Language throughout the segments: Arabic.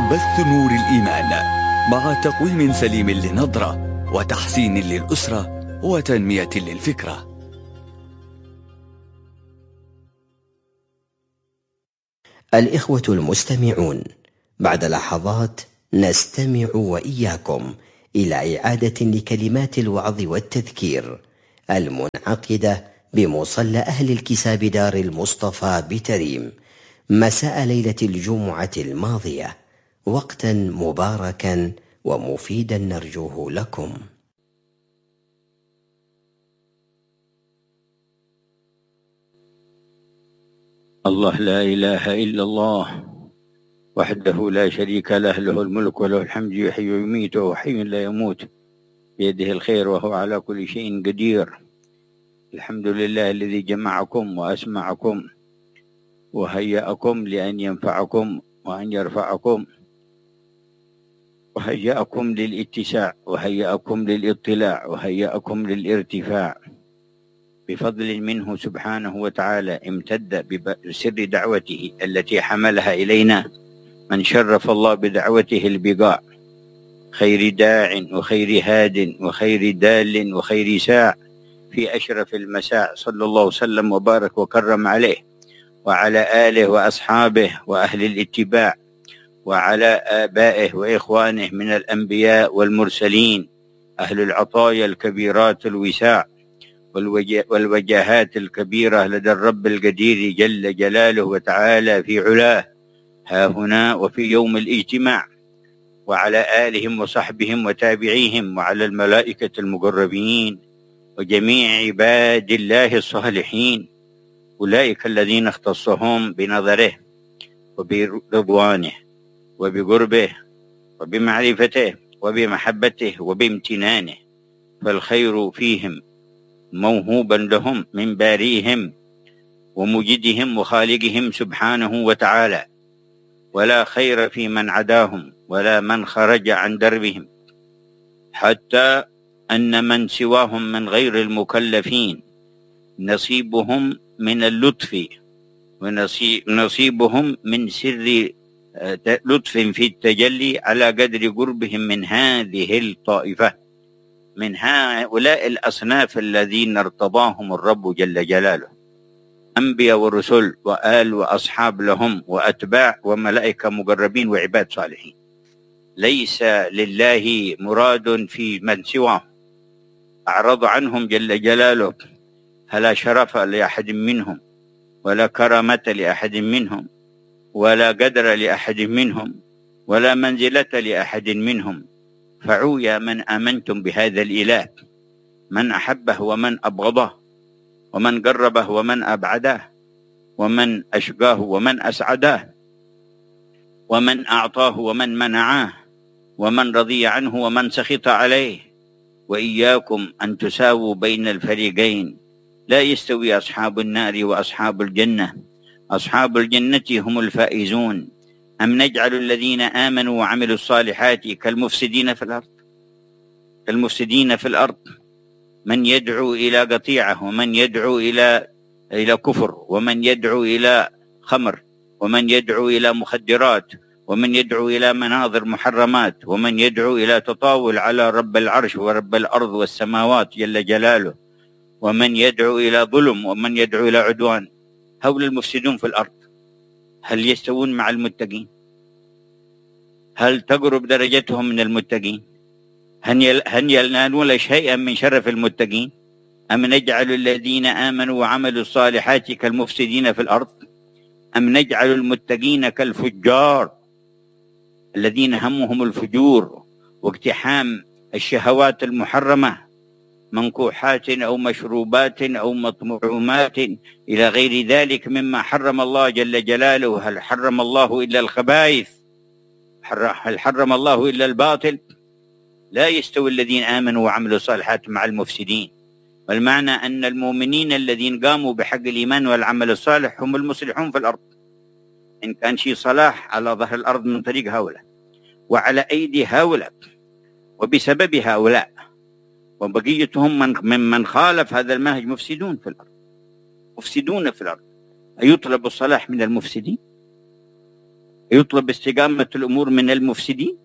بث نور الإيمان مع تقويم سليم للنظرة وتحسين للأسرة وتنمية للفكرة. الإخوة المستمعون، بعد لحظات نستمع وإياكم إلى إعادة لكلمات الوعظ والتذكير المنعقدة بمصلى أهل الكساب دار المصطفى بتريم مساء ليلة الجمعة الماضية، وقتا مباركا ومفيدا نرجوه لكم. الله لا إله إلا الله وحده لا شريك له، له الملك وله الحمد، يحيي ويميت وهو حي لا يموت، بيده الخير وهو على كل شيء قدير. الحمد لله الذي جمعكم وأسمعكم وهيأكم لأن ينفعكم وأن يرفعكم، وهيأكم للاتساع وهيأكم للإطلاع وهيأكم للارتفاع بفضل منه سبحانه وتعالى. امتد بسر دعوته التي حملها إلينا من شرف الله بدعوته البقاع، خير داع وخير هاد وخير دال وخير ساع في أشرف المساع، صلى الله وسلم وبارك وكرم عليه وعلى آله وأصحابه وأهل الاتباع وعلى آبائه وإخوانه من الأنبياء والمرسلين، أهل العطايا الكبيرات الوساع والوجاهات الكبيرة لدى الرب القدير جل جلاله وتعالى في علاه، ها هنا وفي يوم الاجتماع، وعلى آلهم وصحبهم وتابعيهم، وعلى الملائكة المقربين وجميع عباد الله الصالحين، أولئك الذين اختصهم بنظره وبرضوانه وبقربه وبمعرفته وبمحبته وبامتنانه، فالخير فيهم موهوبا لهم من باريهم ومجدهم وخالقهم سبحانه وتعالى، ولا خير في من عداهم ولا من خرج عن دربهم، حتى أن من سواهم من غير المكلفين نصيبهم من اللطف ونصيبهم من سر لطف في التجلي على قدر قربهم من هذه الطائفة، من هؤلاء الأصناف الذين ارتضاهم الرب جل جلاله، أنبياء ورسل وآل وأصحاب لهم وأتباع وملائكة مقربين وعباد صالحين. ليس لله مراد في من سواهم، أعرض عنهم جل جلاله، فلا شرف لأحد منهم ولا كرامة لأحد منهم ولا قدر لأحد منهم ولا منزلة لأحد منهم. فعوا يا من آمنتم بهذا الإله، من أحبه ومن أبغضه، ومن قربه ومن أبعده، ومن أشقاه ومن أسعده، ومن أعطاه ومن منعاه، ومن رضي عنه ومن سخط عليه. وإياكم أن تساووا بين الفريقين، لا يستوي أصحاب النار وأصحاب الجنة، أصحاب الجنة هم الفائزون. أم نجعل الذين آمنوا وعملوا الصالحات كالمفسدين في الأرض؟ كالمفسدين في الأرض، من يدعو إلى قطيعة، ومن يدعو إلى كفر، ومن يدعو إلى خمر، ومن يدعو إلى مخدرات، ومن يدعو إلى مناظر محرمات، ومن يدعو إلى تطاول على رب العرش ورب الأرض والسماوات جل جلاله، ومن يدعو إلى ظلم، ومن يدعو إلى عدوان. هؤلاء المفسدون في الأرض هل يستوون مع المتقين؟ هل تقرب درجتهم من المتقين؟ هل ينالون شيئا من شرف المتقين؟ أم نجعل الذين آمنوا وعملوا الصالحات كالمفسدين في الأرض؟ أم نجعل المتقين كالفجار الذين همهم الفجور واقتحام الشهوات المحرمة، منكوحات أو مشروبات أو مطعومات إلى غير ذلك مما حرم الله جل جلاله؟ هل حرم الله إلا الخبائث؟ هل حرم الله إلا الباطل؟ لا يستوي الذين آمنوا وعملوا الصالحات مع المفسدين. والمعنى أن المؤمنين الذين قاموا بحق الإيمان والعمل الصالح هم المصلحون في الأرض، إن كان شيء صلاح على ظهر الأرض من طريق هؤلاء وعلى أيدي هؤلاء وبسبب هؤلاء، وبقيتهم ممن خالف هذا المنهج مفسدون في الأرض، مفسدون في الأرض. أيطلب الصلاح من المفسدين؟ يطلب استقامة الأمور من المفسدين؟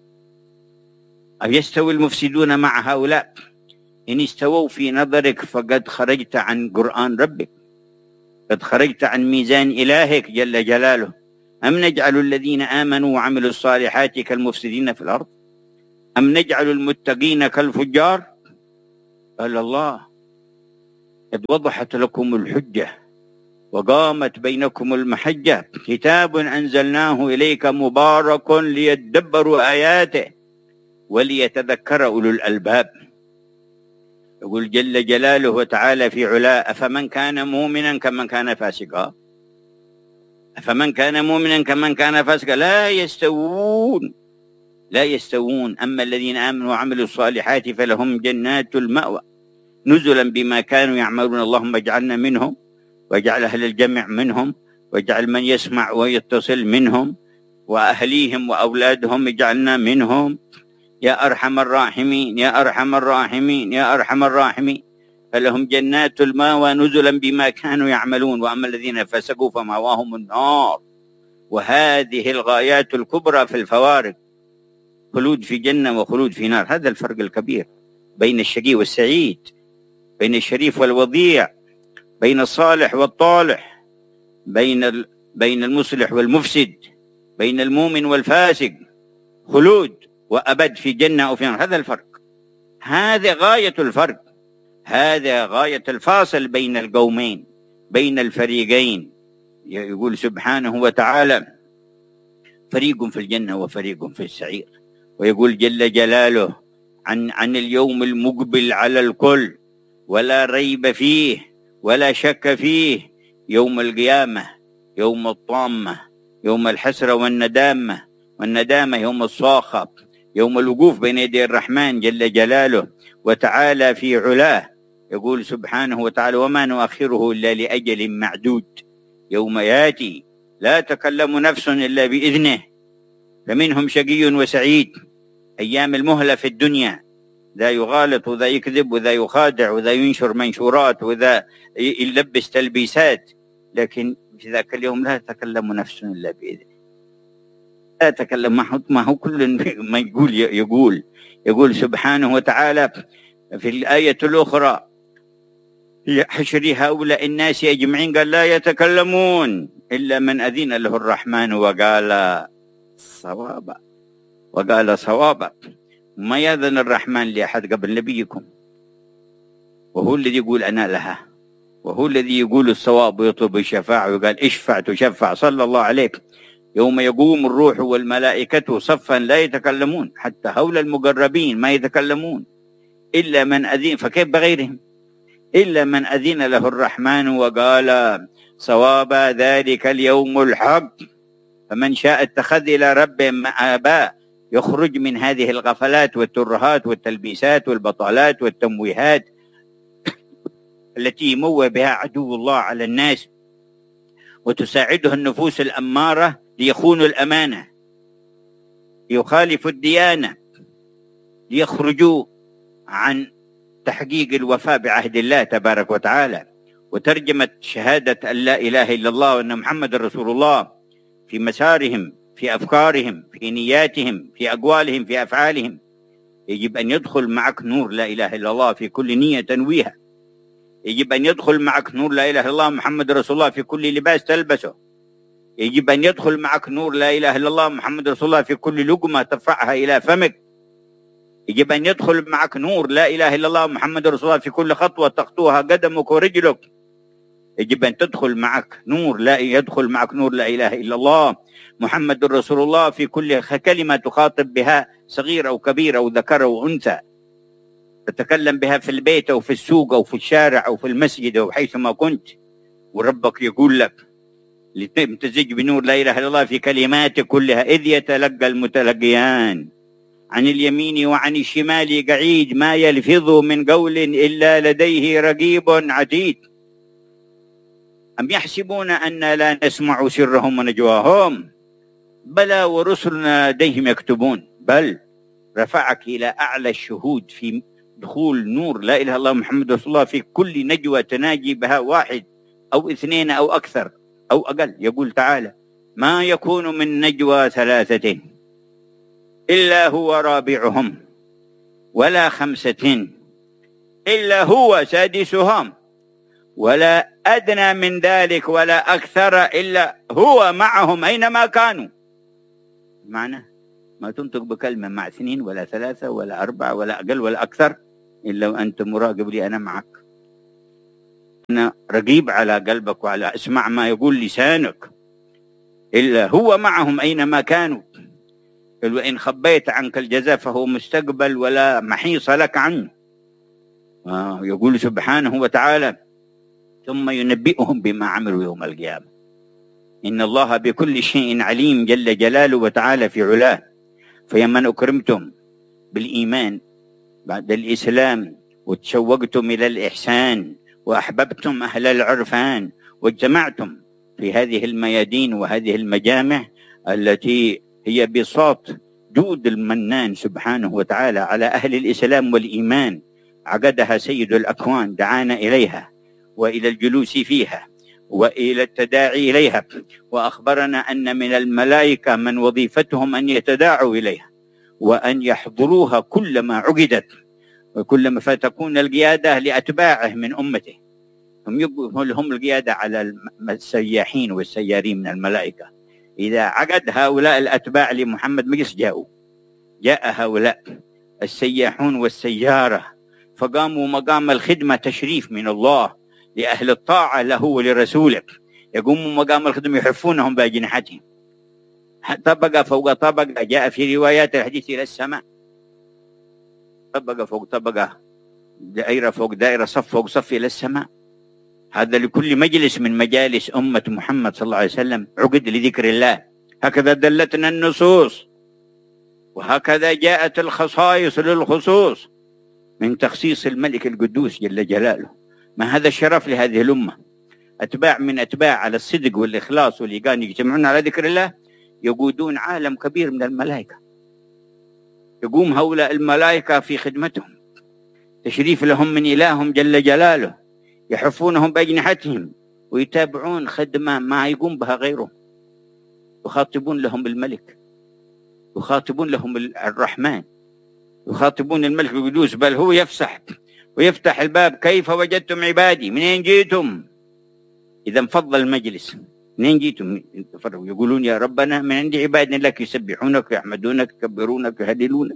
أو يستوي المفسدون مع هؤلاء؟ إن استووا في نظرك فقد خرجت عن قرآن ربك، قد خرجت عن ميزان إلهك جل جلاله. أم نجعل الذين آمنوا وعملوا الصالحات كالمفسدين في الأرض، أم نجعل المتقين كالفجار؟ قال الله: قد وضحت لكم الحجة وقامت بينكم المحجة، كتاب أنزلناه إليك مبارك ليدبروا آياته وليتذكر أولو الألباب. يقول جل جلاله وتعالى في علاء: أفمن كان مؤمنا كمن كان فاسقا، أفمن كان مؤمنا كمن كان فاسقا لا يستوون، لا يستوون. أما الذين آمنوا وعملوا الصالحات فلهم جنات المأوى نزلا بما كانوا يعملون. اللهم اجعلنا منهم، واجعل أهل الجمع منهم، واجعل من يسمع ويتصل منهم، وأهليهم وأولادهم اجعلنا منهم يا أرحم الراحمين، يا أرحم الراحمين، يا أرحم الراحمين. فلهم جنات المأوى نزلا بما كانوا يعملون. وأما الذين فسقوا فمأواهم النار. وهذه الغايات الكبرى في الفوارق، خلود في جنة وخلود في نار. هذا الفرق الكبير بين الشقي والسعيد، بين الشريف والوضيع، بين الصالح والطالح، بين المصلح والمفسد، بين المؤمن والفاسق. خلود وأبد في جنة أو في نار، هذا الفرق، هذا غاية الفرق، هذا غاية الفاصل بين القومين، بين الفريقين. يقول سبحانه وتعالى: فريق في الجنة وفريق في السعير. ويقول جل جلاله عن اليوم المقبل على الكل ولا ريب فيه ولا شك فيه، يوم القيامة، يوم الطامة، يوم الحسرة والندامة، يوم الصاخة، يوم الوقوف بين يدي الرحمن جل جلاله وتعالى في علاه. يقول سبحانه وتعالى: وما نؤخره إلا لأجل معدود، يوم ياتي لا تكلم نفس إلا بإذنه، فمنهم شقي وسعيد. أيام المهلة في الدنيا، ذا يغالط وذا يكذب وذا يخادع وذا ينشر منشورات وذا يلبس تلبيسات، لكن في ذاك اليوم لا تكلم نفس إلا بإذنه، لا تكلم. ما هو كل ما يقول سبحانه وتعالى في الآية الأخرى في حشر هؤلاء الناس أجمعين، قال: لا يتكلمون إلا من أذن له الرحمن وقال صوابا، وقال صوابا. ما يأذن الرحمن لأحد قبل نبيكم، وهو الذي يقول أنا لها، وهو الذي يقول الصواب ويطلب الشفاعة، وقال: اشفع تشفع. صلى الله عليك. يوم يقوم الروح والملائكة صفا لا يتكلمون، حتى هؤلاء المقربين ما يتكلمون إلا من أذن، فكيف بغيرهم؟ إلا من أذن له الرحمن وقال صوابا. ذلك اليوم الحق، فمن شاء اتخذ إلى ربه مآبا. يخرج من هذه الغفلات والترهات والتلبيسات والبطالات والتمويهات التي يموه بها عدو الله على الناس، وتساعده النفوس الأمارة ليخونوا الأمانة، ليخالفوا الديانة، ليخرجوا عن تحقيق الوفاء بعهد الله تبارك وتعالى، وترجمة شهادة أن لا إله إلا الله وأن محمد رسول الله في مسارهم، في أفكارهم، في نياتهم، في أقوالهم، في أفعالهم. يجب أن يدخل معك نور لا إله إلا الله في كل نية تنويها. يجب أن يدخل معك نور لا إله إلا الله محمد رسول الله في كل لباس تلبسه. يجب أن يدخل معك نور لا إله إلا الله محمد رسول الله في كل لقمة ترفعها إلى فمك. يجب أن يدخل معك نور لا إله إلا الله محمد رسول الله في كل خطوة تخطوها قدمك ورجلك. يجب أن يدخل معك نور لا إله إلا الله محمد رسول الله في كل كلمة تخاطب بها صغير أو كبير أو ذكر أو أنثى، تتكلم بها في البيت أو في السوق أو في الشارع أو في المسجد أو حيثما كنت، وربك يقول لك لتمتزج بنور لا إله إلا الله في كلماتك كلها. إذ يتلقى المتلقيان عن اليمين وعن الشمال قعيد، ما يلفظ من قول إلا لديه رقيب عتيد. أم يحسبون أن لا نسمع سرهم ونجواهم؟ بلى ورسلنا لديهم يكتبون. بل رفعك إلى أعلى الشهود في دخول نور لا إله إلا الله محمد رسول الله في كل نجوى تناجي بها واحد أو اثنين أو أكثر أو أقل. يقول تعالى: ما يكون من نجوى ثلاثة إلا هو رابعهم ولا خمسة إلا هو سادسهم ولا أدنى من ذلك ولا أكثر إلا هو معهم أينما كانوا. معنى ما تنطق بكلمة مع 2 ولا 3 ولا 4 ولا أقل ولا أكثر إلا وأنت مراقب لي، أنا معك، أنا رقيب على قلبك وعلى أسمع ما يقول لسانك. إلا هو معهم أينما كانوا، وإن خبيت عنك الجزاء فهو مستقبل ولا محيص لك عنه. يقول سبحانه وتعالى: ثم ينبئهم بما عملوا يوم القيامة إن الله بكل شيء عليم جل جلاله وتعالى في علاه. فيمن أكرمتم بالإيمان بعد الإسلام وتشوقتم إلى الإحسان وأحببتم أهل العرفان واجتمعتم في هذه الميادين وهذه المجامع التي هي بساط جود المنان سبحانه وتعالى على أهل الإسلام والإيمان، عقدها سيد الأكوان، دعانا إليها وإلى الجلوس فيها وإلى التداعي إليها، وأخبرنا أن من الملائكة من وظيفتهم أن يتداعوا إليها وأن يحضروها كلما عقدت وكلما، فتكون القيادة لأتباعه من أمته، هم القيادة على السياحين والسيارين من الملائكة. إذا عقد هؤلاء الأتباع لمحمد مجلس جاء هؤلاء السياحون والسيارة فقاموا مقام الخدمة، تشريف من الله لأهل الطاعة له ولرسوله، يقوموا مقام الخدمة يحفونهم بأجنحتهم، طبقة فوق طبقة، جاء في روايات الحديث إلى السماء، طبقة فوق طبقة، دائرة فوق دائرة، صف فوق صف إلى السماء. هذا لكل مجلس من مجالس أمة محمد صلى الله عليه وسلم عقد لذكر الله. هكذا دلتنا النصوص، وهكذا جاءت الخصائص للخصوص من تخصيص الملك القدوس جل جلاله. ما هذا الشرف لهذه الأمة، أتباع من أتباع على الصدق والإخلاص والإيقان يجتمعون على ذكر الله، يقودون عالم كبير من الملائكة، يقوم هؤلاء الملائكة في خدمتهم، تشريف لهم من إلههم جل جلاله، يحفونهم بأجنحتهم ويتابعون خدمة ما يقوم بها غيرهم، يخاطبون لهم الملك، يخاطبون لهم الرحمن، يخاطبون الملك القدوس، بل هو يفسح ويفتح الباب: كيف وجدتم عبادي؟ منين جيتم؟ إذا انفض المجلس، منين جيتم؟ يقولون: يا ربنا من عند عبادنا لك يسبحونك ويحمدونك يكبرونك يهللونك.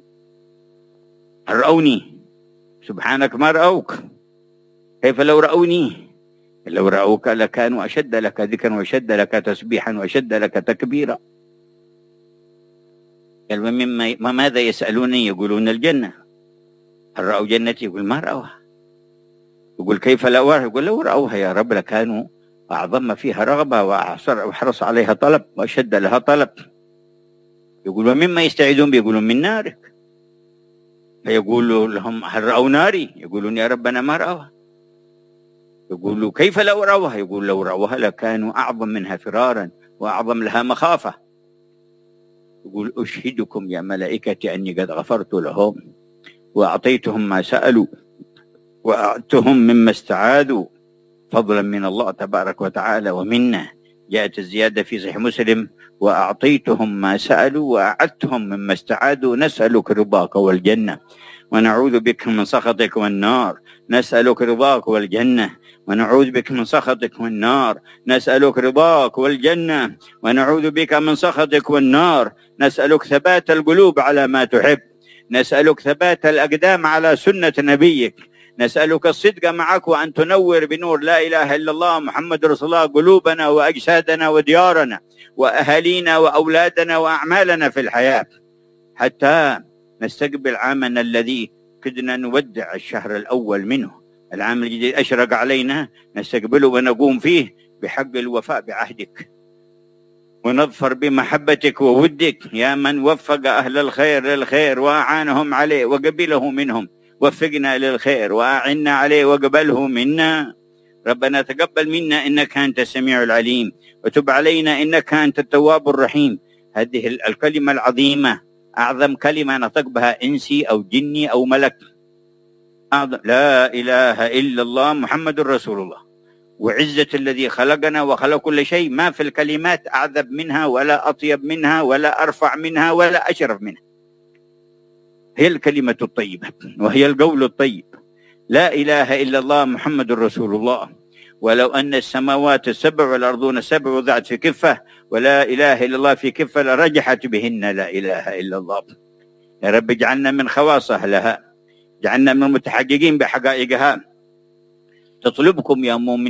رأوني سبحانك ما رأوك، كيف لو رأوني؟ لو رأوك لكانوا أشد لك ذكرا وأشد لك تسبيحا وأشد لك تكبيرا. قال: ماذا يسألوني؟ يقولون الجنة. هل رأوا جنتي؟ يقول: ما رأوها. يقول: كيف لو رأوها؟ يقول: لو رأوها يا رب لكانوا أعظم فيها رغبة وحرص عليها طلب وأشد لها طلب. يقول: ومما يستعيذون به؟ يقولون: من نارك. فيقول لهم: هل رأوا ناري؟ يقولون: يا ربنا ما رأوها. يقول: كيف لو رأوها؟ يقول: لو رأوها لكانوا أعظم منها فرارا وأعظم لها مخافة. يقول: أشهدكم يا ملائكتي أني قد غفرت لهم وأعطيتهم ما سألوا وأعطتهم مما استعاذوا فضلا من الله تبارك وتعالى ومنا. جاءت الزيادة في صحيح مسلم: وأعطيتهم ما سألوا وأعدتهم مما استعاذوا. نسألك رضاك والجنة ونعوذ بك من سخطك والنار. نسألك رضاك والجنة ونعوذ بك من سخطك والنار. نسألك رضاك والجنة ونعوذ بك من سخطك والنار. نسألك ثبات القلوب على ما تحب. نسألك ثبات الأقدام على سنة نبيك. نسألك الصدق معك وأن تنور بنور لا إله إلا الله محمد رسول الله قلوبنا وأجسادنا وديارنا وأهالينا وأولادنا وأعمالنا في الحياة، حتى نستقبل عامنا الذي كدنا نودع الشهر الأول منه. العام الجديد أشرق علينا، نستقبله ونقوم فيه بحق الوفاء بعهدك ونظفر بمحبتك وودك يا من وفق أهل الخير للخير وأعانهم عليه وقبله منهم. وفقنا للخير وأعنا عليه وقبله منا. ربنا تقبل منا إنك أنت السميع العليم، وتب علينا إنك أنت التواب الرحيم. هذه الكلمة العظيمة أعظم كلمة نطق بها إنسي أو جني أو ملك. أعظم لا إله إلا الله محمد رسول الله. وعزة الذي خلقنا وخلق كل شيء، ما في الكلمات أعذب منها ولا أطيب منها ولا أرفع منها ولا أشرف منها. هي الكلمة الطيبة وهي القول الطيب، لا إله إلا الله محمد رسول الله. ولو أن السماوات السبع والأرضون السبع وضعت في كفة ولا إله إلا الله في كفة لرجحت بهن لا إله إلا الله. يا رب اجعلنا من خواص أهلها، اجعلنا من المتحققين بحقائقها. تطلبكم يا مؤمنين